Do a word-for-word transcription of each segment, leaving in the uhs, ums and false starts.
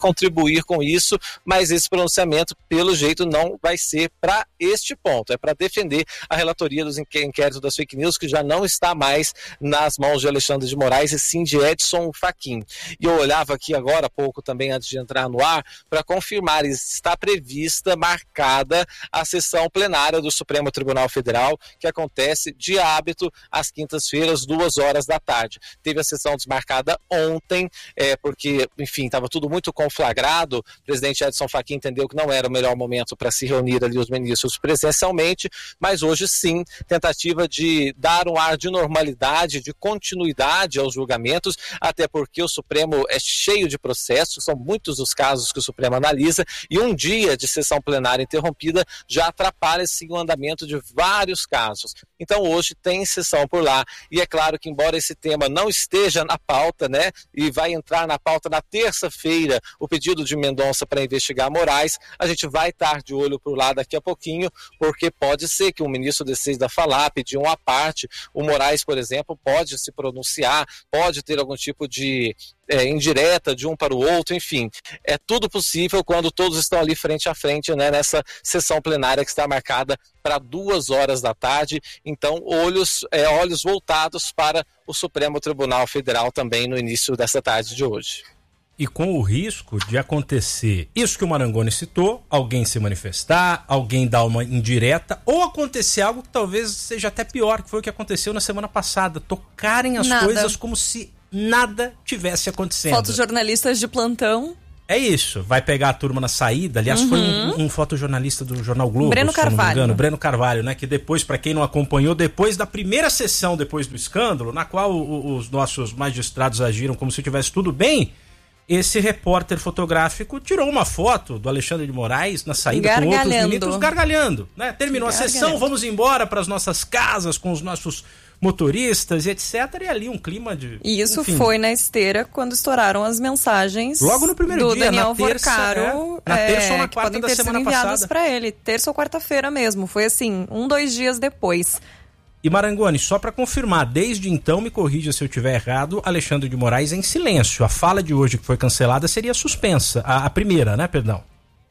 contribuir com isso, mas esse pronunciamento, pelo jeito, não vai ser para este ponto, é para defender a relatoria dos inquéritos das fake news, que já não está mais nas mãos de Alexandre de Moraes, e sim de Edson Fachin. E eu olhava aqui agora há pouco também, antes de entrar no ar, para confirmar, está prevista, marcada a sessão plenária do Supremo Tribunal Federal, que acontece de hábito às quintas-feiras, duas horas da tarde. Teve a sessão desmarcada ontem, é, porque, enfim, estava tudo muito conflagrado. O presidente Edson Fachin entendeu que não era o melhor momento para se reunir ali os ministros presencialmente, mas hoje sim, tentativa de dar um ar de normalidade, de continuidade aos julgamentos, até porque o Supremo é cheio de processos, são muitos os casos que o Supremo analisa, e um dia de sessão plenária interrompida já atrapalha sim o andamento de vários casos. Então hoje tem sessão por lá, e é claro que embora esse tema não esteja na pauta, né, e vai entrar na pauta na terça-feira o pedido de Mendonça para investigar Moraes, a gente vai estar de olho por lá daqui a pouquinho, porque pode ser que o ministro decida falar, pedir uma parte, o Moraes, por exemplo, pode se pronunciar, pode ter algum tipo de É, indireta de um para o outro, enfim, é tudo possível quando todos estão ali frente a frente, né, nessa sessão plenária que está marcada para duas horas da tarde. Então, olhos, é, olhos voltados para o Supremo Tribunal Federal também no início dessa tarde de hoje. E com o risco de acontecer isso que o Marangoni citou, alguém se manifestar, alguém dar uma indireta, ou acontecer algo que talvez seja até pior, que foi o que aconteceu na semana passada, tocarem as Nada. coisas como se nada tivesse acontecendo. Fotojornalistas de plantão. É isso, vai pegar a turma na saída. Aliás, uhum. foi um, um fotojornalista do Jornal Globo, Breno se não me Carvalho. engano, Breno Carvalho, né? Que depois, para quem não acompanhou, depois da primeira sessão, depois do escândalo, na qual o, os nossos magistrados agiram como se tivesse tudo bem, esse repórter fotográfico tirou uma foto do Alexandre de Moraes na saída com outros ministros gargalhando, né? Terminou a sessão, vamos embora para as nossas casas com os nossos motoristas e etcétera. E ali um clima de... E isso enfim, foi na esteira quando estouraram as mensagens logo no primeiro do dia, Daniel na terça, Vorcaro, é, na terça é, ou na que quarta podem da ter sido semana enviadas passada. para ele, terça ou quarta-feira mesmo. Foi assim, um, dois dias depois. E Marangoni, só para confirmar, desde então, me corrija se eu estiver errado, Alexandre de Moraes em silêncio. A fala de hoje que foi cancelada seria suspensa, a, a primeira, né, perdão?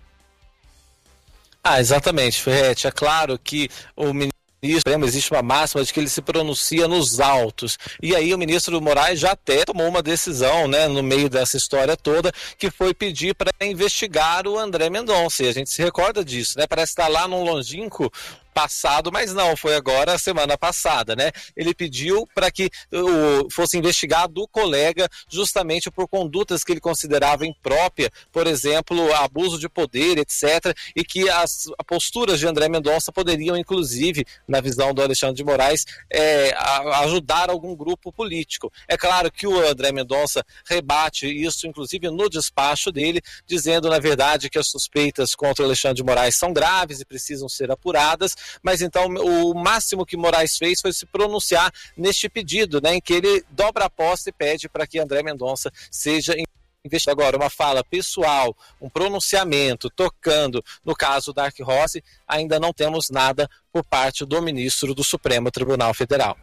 Ah, exatamente, Ferretti. É claro que o ministro existe uma máxima de que ele se pronuncia nos autos. E aí o ministro Moraes já até tomou uma decisão, né, no meio dessa história toda, que foi pedir para investigar o André Mendonça. E a gente se recorda disso, né? Parece estar lá num longínquo passado, mas não, foi agora, semana passada, né? Ele pediu para que uh, fosse investigado o colega justamente por condutas que ele considerava imprópria, por exemplo, abuso de poder, etcétera, e que as posturas de André Mendonça poderiam, inclusive, na visão do Alexandre de Moraes, é, a, ajudar algum grupo político. É claro que o André Mendonça rebate isso, inclusive, no despacho dele, dizendo, na verdade, que as suspeitas contra o Alexandre de Moraes são graves e precisam ser apuradas, mas então o máximo que Moraes fez foi se pronunciar neste pedido, né, em que ele dobra a aposta e pede para que André Mendonça seja investigado. Agora, uma fala pessoal, um pronunciamento, tocando no caso Dark Rossi, ainda não temos nada por parte do ministro do Supremo Tribunal Federal.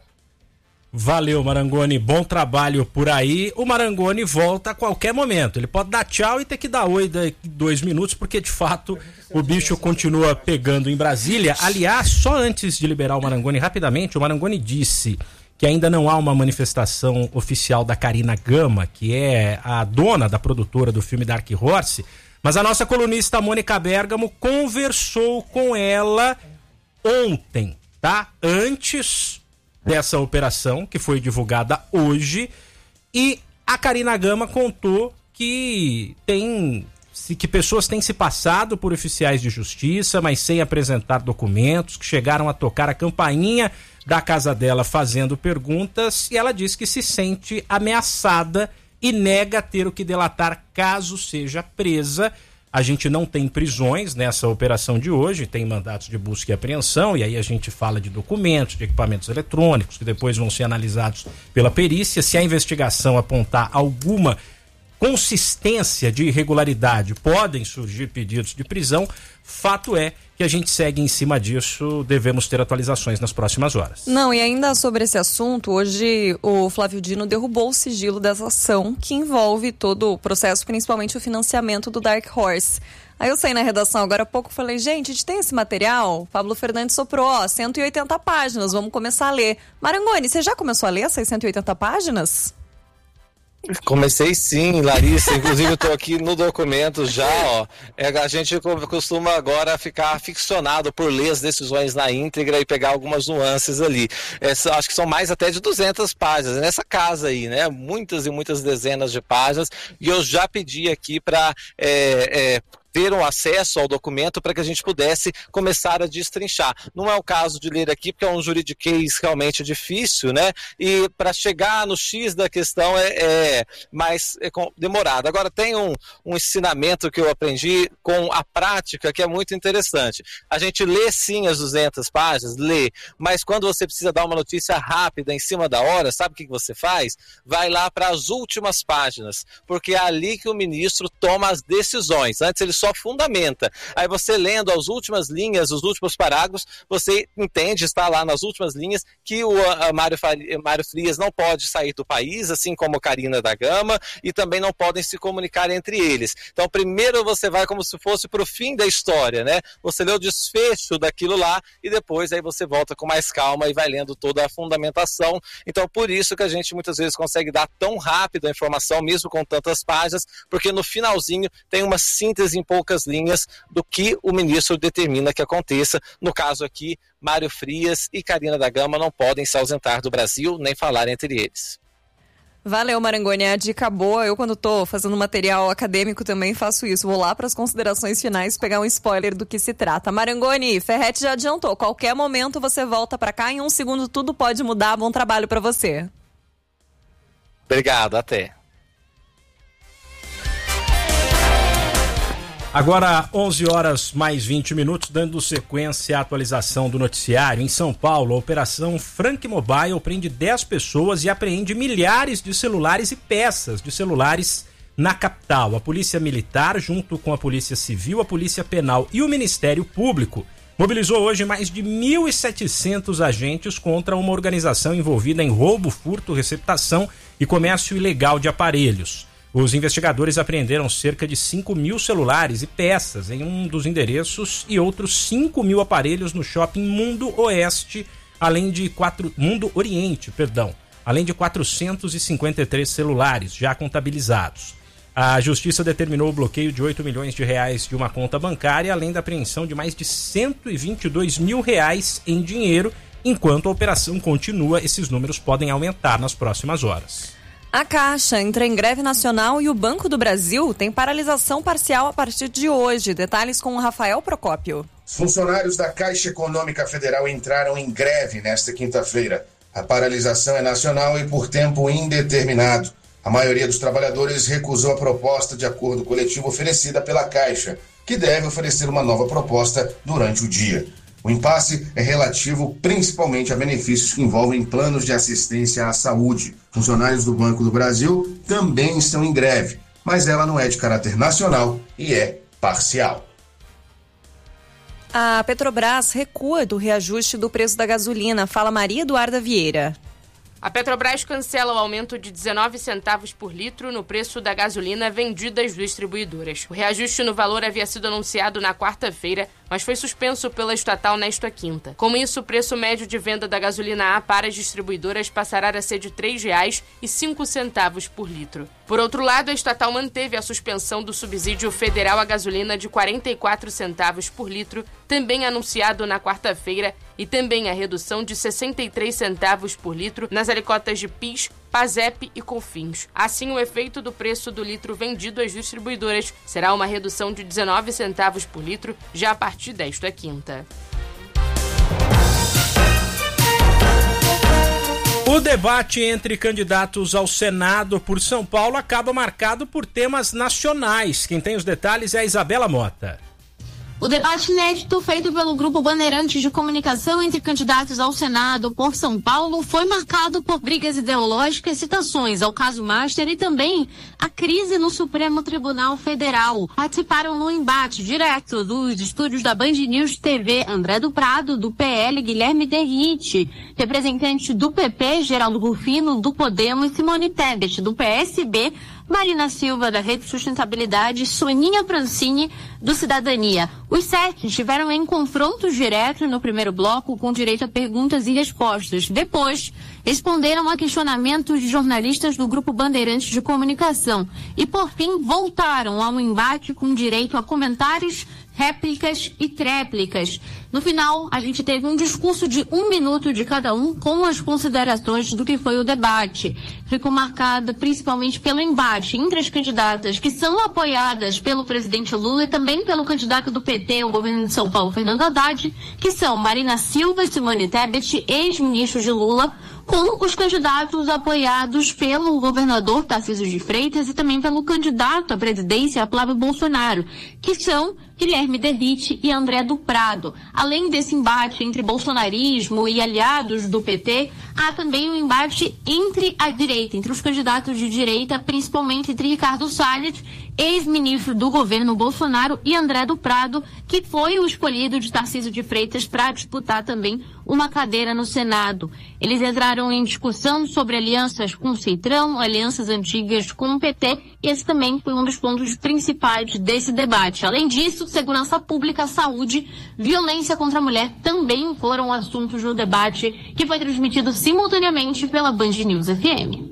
Valeu, Marangoni, bom trabalho por aí. O Marangoni volta a qualquer momento, ele pode dar tchau e ter que dar oi daqui dois minutos, porque de fato o bicho continua pegando em Brasília. Aliás, só antes de liberar o Marangoni rapidamente, o Marangoni disse que ainda não há uma manifestação oficial da Carina Gama, que é a dona da produtora do filme Dark Horse, mas a nossa colunista Mônica Bergamo conversou com ela ontem, tá? Antes dessa operação, que foi divulgada hoje, e a Carina Gama contou que tem que pessoas têm se passado por oficiais de justiça, mas sem apresentar documentos, que chegaram a tocar a campainha da casa dela fazendo perguntas, e ela diz que se sente ameaçada e nega ter o que delatar caso seja presa. A gente não tem prisões nessa operação de hoje, tem mandatos de busca e apreensão, e aí a gente fala de documentos, de equipamentos eletrônicos, que depois vão ser analisados pela perícia. Se a investigação apontar alguma consistência de irregularidade, podem surgir pedidos de prisão. Fato é que a gente segue em cima disso, devemos ter atualizações nas próximas horas. Não, e ainda sobre esse assunto, hoje o Flávio Dino derrubou o sigilo dessa ação que envolve todo o processo, principalmente o financiamento do Dark Horse. Aí eu saí na redação agora há pouco e falei, gente, a gente tem esse material? Pablo Fernandes soprou, ó, cento e oitenta páginas, vamos começar a ler. Marangoni, você já começou a ler essas cento e oitenta páginas? Comecei sim, Larissa, inclusive eu tô aqui no documento já, ó, é, a gente costuma agora ficar aficionado por ler as decisões na íntegra e pegar algumas nuances ali, Essa, acho que são mais até de duzentas páginas, nessa casa aí, né, muitas e muitas dezenas de páginas, e eu já pedi aqui para é, é, ter um acesso ao documento para que a gente pudesse começar a destrinchar. Não é o caso de ler aqui, porque é um juridiquês realmente difícil, né? E para chegar no X da questão é, é mais é demorado. Agora, tem um, um ensinamento que eu aprendi com a prática que é muito interessante. A gente lê sim as duzentas páginas, lê, mas quando você precisa dar uma notícia rápida em cima da hora, sabe o que você faz? Vai lá para as últimas páginas, porque é ali que o ministro toma as decisões. Antes ele só fundamenta. Aí você lendo as últimas linhas, os últimos parágrafos, você entende, está lá nas últimas linhas, que o a Mário, Mário Frias não pode sair do país, assim como Karina da Gama, e também não podem se comunicar entre eles. Então, primeiro você vai como se fosse para o fim da história, né? Você lê o desfecho daquilo lá e depois aí você volta com mais calma e vai lendo toda a fundamentação. Então, por isso que a gente muitas vezes consegue dar tão rápido a informação, mesmo com tantas páginas, porque no finalzinho tem uma síntese em poucas linhas do que o ministro determina que aconteça. No caso aqui, Mário Frias e Karina da Gama não podem se ausentar do Brasil, nem falar entre eles. Valeu, Marangoni, a dica boa. Eu, quando tô fazendo material acadêmico, também faço isso. Vou lá para as considerações finais pegar um spoiler do que se trata. Marangoni, Ferretti já adiantou. Qualquer momento você volta para cá. Em um segundo tudo pode mudar. Bom trabalho para você. Obrigado, até. Agora, onze horas mais vinte minutos, dando sequência à atualização do noticiário. Em São Paulo, a Operação Frank Mobile prende dez pessoas e apreende milhares de celulares e peças de celulares na capital. A Polícia Militar, junto com a Polícia Civil, a Polícia Penal e o Ministério Público, mobilizou hoje mais de mil e setecentos agentes contra uma organização envolvida em roubo, furto, receptação e comércio ilegal de aparelhos. Os investigadores apreenderam cerca de cinco mil celulares e peças em um dos endereços e outros cinco mil aparelhos no shopping Mundo Oeste, além de quatro, Mundo Oriente, perdão, além de quatrocentos e cinquenta e três celulares já contabilizados. A Justiça determinou o bloqueio de oito milhões de reais de uma conta bancária, além da apreensão de mais de cento e vinte e dois mil reais em dinheiro. Enquanto a operação continua, esses números podem aumentar nas próximas horas. A Caixa entra em greve nacional e o Banco do Brasil tem paralisação parcial a partir de hoje. Detalhes com o Rafael Procópio. Os funcionários da Caixa Econômica Federal entraram em greve nesta quinta-feira. A paralisação é nacional e por tempo indeterminado. A maioria dos trabalhadores recusou a proposta de acordo coletivo oferecida pela Caixa, que deve oferecer uma nova proposta durante o dia. O impasse é relativo principalmente a benefícios que envolvem planos de assistência à saúde. Funcionários do Banco do Brasil também estão em greve, mas ela não é de caráter nacional e é parcial. A Petrobras recua do reajuste do preço da gasolina. Fala Maria Eduarda Vieira. A Petrobras cancela o aumento de dezenove centavos por litro no preço da gasolina vendida às distribuidoras. O reajuste no valor havia sido anunciado na quarta-feira, mas foi suspenso pela estatal nesta quinta. Com isso, o preço médio de venda da gasolina A para as distribuidoras passará a ser de três reais e cinco centavos por litro. Por outro lado, a estatal manteve a suspensão do subsídio federal à gasolina de quarenta e quatro centavos por litro, também anunciado na quarta-feira, e também a redução de sessenta e três centavos por litro nas alíquotas de PIS, PASEP e COFINS. Assim, o efeito do preço do litro vendido às distribuidoras será uma redução de dezenove centavos por litro já a partir desta quinta. O debate entre candidatos ao Senado por São Paulo acaba marcado por temas nacionais. Quem tem os detalhes é a Isabela Mota. O debate inédito feito pelo Grupo Bandeirantes de Comunicação entre candidatos ao Senado por São Paulo foi marcado por brigas ideológicas, citações ao caso Master e também a crise no Supremo Tribunal Federal. Participaram no embate direto dos estúdios da Band News T V André do Prado, do P L, Guilherme Derrite, representante do P P, Geraldo Rufino, do Podemos, Simone Tebet, do P S B, Marina Silva, da Rede Sustentabilidade, Soninha Francini, do Cidadania. Os sete estiveram em confrontos diretos no primeiro bloco, com direito a perguntas e respostas. Depois, responderam a questionamentos de jornalistas do Grupo Bandeirantes de Comunicação. E, por fim, voltaram ao embate com direito a comentários, réplicas e tréplicas. No final, a gente teve um discurso de um minuto de cada um com as considerações do que foi o debate. Ficou marcada principalmente pelo embate entre as candidatas que são apoiadas pelo presidente Lula e também pelo candidato do P T ao governo de São Paulo, Fernando Haddad, que são Marina Silva e Simone Tebet, ex-ministros de Lula, com os candidatos apoiados pelo governador Tarcísio de Freitas e também pelo candidato à presidência, Flávio Bolsonaro, que são Guilherme Derrite e André do Prado. Além desse embate entre bolsonarismo e aliados do P T, há também um embate entre a direita, entre os candidatos de direita, principalmente entre Ricardo Salles, ex-ministro do governo Bolsonaro, e André do Prado, que foi o escolhido de Tarcísio de Freitas para disputar também uma cadeira no Senado. Eles entraram em discussão sobre alianças com o Centrão, alianças antigas com o P T, e esse também foi um dos pontos principais desse debate. Além disso, segurança pública, saúde, violência contra a mulher também foram assuntos do debate, que foi transmitido simultaneamente pela Band News F M.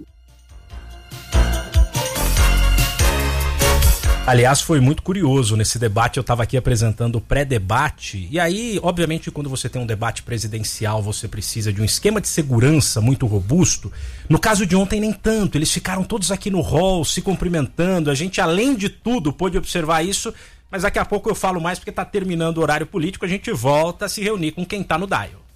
Aliás, foi muito curioso nesse debate. Eu estava aqui apresentando o pré-debate. E aí, obviamente, quando você tem um debate presidencial, você precisa de um esquema de segurança muito robusto. No caso de ontem, nem tanto. Eles ficaram todos aqui no hall, se cumprimentando. A gente, além de tudo, pôde observar isso. Mas daqui a pouco eu falo mais porque está terminando o horário político. A gente volta a se reunir com quem está no dial.